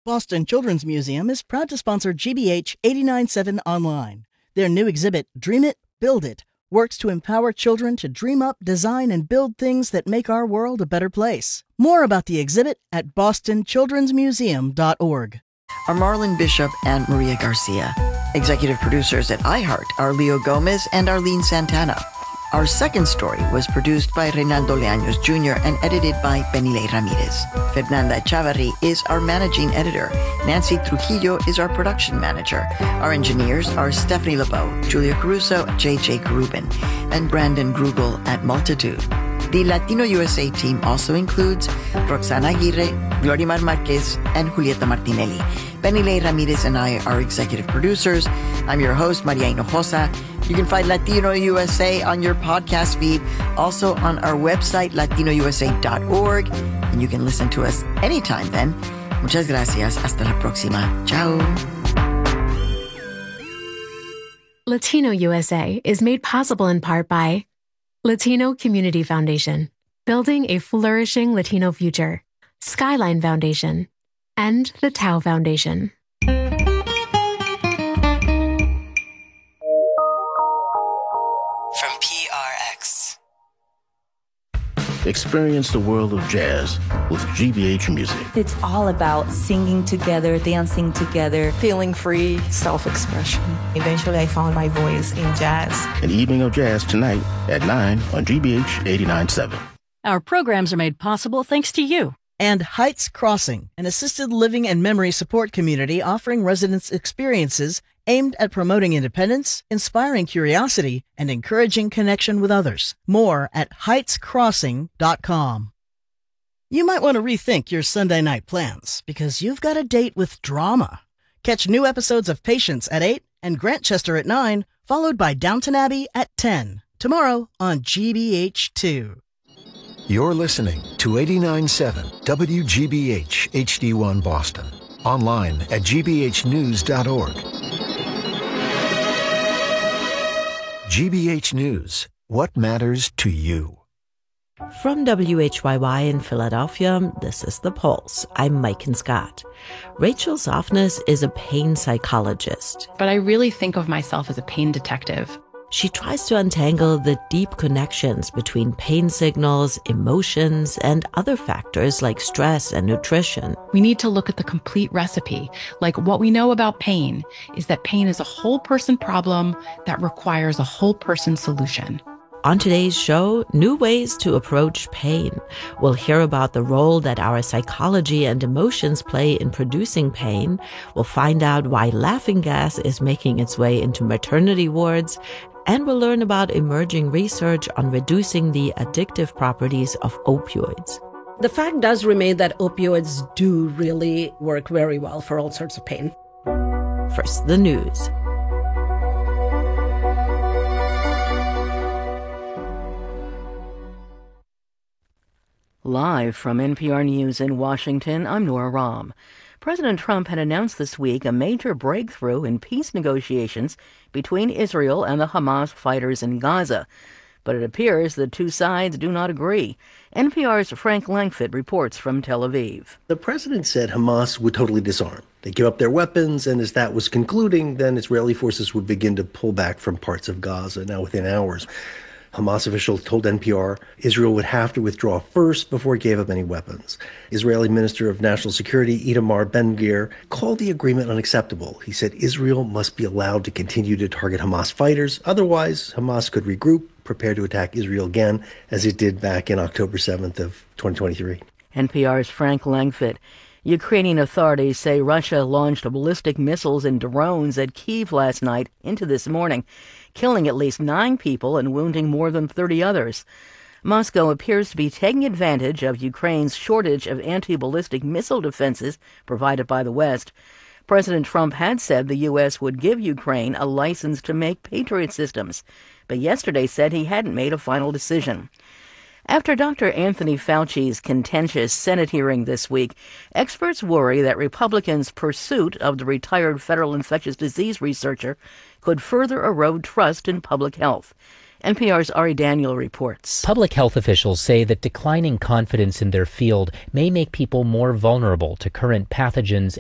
Boston Children's Museum is proud to sponsor GBH 89.7 Online. Their new exhibit, Dream It, Build It, works to empower children to dream up, design, and build things that make our world a better place. More about the exhibit at bostonchildrensmuseum.org. Are Marlon Bishop and Maria Garcia. Executive producers at iHeart are Leo Gomez and Arlene Santana. Our second story was produced by Reynaldo Leaños Jr. and edited by Benilei Ramirez. Fernanda Chavarri is our managing editor. Nancy Trujillo is our production manager. Our engineers are Stephanie LeBeau, Julia Caruso, J.J. Carubin, and Brandon Grugel at Multitude. The Latino USA team also includes Roxana Aguirre, Glorimar Marquez, and Julieta Martinelli. Benilei Ramirez and I are executive producers. I'm your host, Maria Hinojosa. You can find Latino USA on your podcast feed, also on our website, latinousa.org. And you can listen to us anytime then. Muchas gracias. Hasta la próxima. Ciao. Latino USA is made possible in part by Latino Community Foundation, building a flourishing Latino future, Skyline Foundation, and the Tao Foundation. From PRX. Experience the world of jazz with GBH Music. It's all about singing together, dancing together. Feeling free, self-expression. Eventually, I found my voice in jazz. An evening of jazz tonight at 9 on GBH 89.7. Our programs are made possible thanks to you. And Heights Crossing, an assisted living and memory support community offering residents experiences aimed at promoting independence, inspiring curiosity, and encouraging connection with others. More at heightscrossing.com. You might want to rethink your Sunday night plans because you've got a date with drama. Catch new episodes of Patience at 8 and Grantchester at 9, followed by Downton Abbey at 10. Tomorrow on GBH2. You're listening to 89.7 WGBH HD1 Boston. Online at gbhnews.org. GBH News. What matters to you? From WHYY in Philadelphia, this is The Pulse. I'm Maiken Scott. Rachel Zoffness is a pain psychologist. But I really think of myself as a pain detective. She tries to untangle the deep connections between pain signals, emotions, and other factors like stress and nutrition. We need to look at the complete recipe. Like, what we know about pain is that pain is a whole person problem that requires a whole person solution. On today's show, new ways to approach pain. We'll hear about the role that our psychology and emotions play in producing pain. We'll find out why laughing gas is making its way into maternity wards. And we'll learn about emerging research on reducing the addictive properties of opioids. The fact does remain that opioids do really work very well for all sorts of pain. First, the news. Live from NPR News in Washington, I'm Nora Rahm. President Trump had announced this week a major breakthrough in peace negotiations between Israel and the Hamas fighters in Gaza. But it appears the two sides do not agree. NPR's Frank Langfitt reports from Tel Aviv. The president said Hamas would totally disarm. They give up their weapons, and as that was concluding, then Israeli forces would begin to pull back from parts of Gaza, now within hours. Hamas officials told NPR Israel would have to withdraw first before it gave up any weapons. Israeli Minister of National Security Itamar Ben-Gvir called the agreement unacceptable. He said Israel must be allowed to continue to target Hamas fighters. Otherwise, Hamas could regroup, prepare to attack Israel again, as it did back in October 7th of 2023. NPR's Frank Langfitt. Ukrainian authorities say Russia launched ballistic missiles and drones at Kyiv last night into this morning, killing at least 9 people and wounding more than 30 others. Moscow appears to be taking advantage of Ukraine's shortage of anti-ballistic missile defenses provided by the West. President Trump had said the U.S. would give Ukraine a license to make Patriot systems, but yesterday said he hadn't made a final decision. After Dr. Anthony Fauci's contentious Senate hearing this week, experts worry that Republicans' pursuit of the retired federal infectious disease researcher could further erode trust in public health. NPR's Ari Daniel reports. Public health officials say that declining confidence in their field may make people more vulnerable to current pathogens